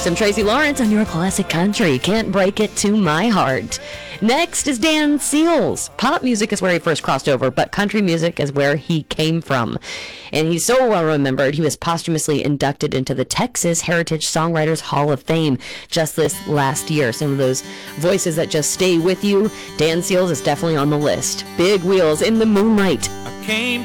Some Tracy Lawrence on your classic country. Can't Break It to My Heart. Next is Dan Seals. Pop music is where he first crossed over, but country music is where he came from. And he's so well remembered, he was posthumously inducted into the Texas Heritage Songwriters Hall of Fame just this last year. Some of those voices that just stay with you. Dan Seals is definitely on the list. Big Wheels in the Moonlight. I came